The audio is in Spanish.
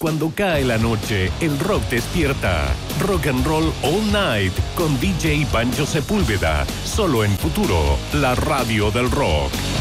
Cuando cae la noche, el rock despierta. Rock and Roll All Night con DJ Banjo Sepúlveda. Solo en Futuro, la radio del rock.